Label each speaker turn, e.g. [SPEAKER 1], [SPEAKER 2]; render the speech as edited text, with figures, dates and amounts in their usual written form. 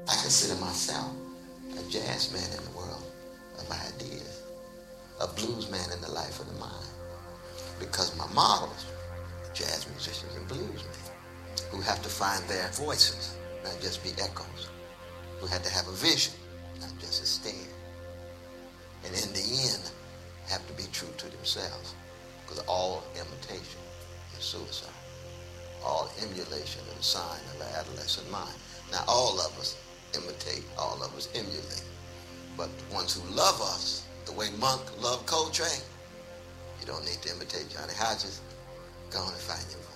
[SPEAKER 1] I consider myself a jazz man in the world of ideas, a blues man in the life of the mind. Because my models are jazz musicians and blues men who have to find their voices, not just be echoes, who had to have a vision, not just a stare. And in the end, have to be true to themselves. Because all imitation is suicide. All emulation is a sign of an adolescent mind. Now, all of us imitate, all of us emulate. But the ones who love us, the way Monk loved Coltrane, you don't need to imitate Johnny Hodges. Go on and find your voice.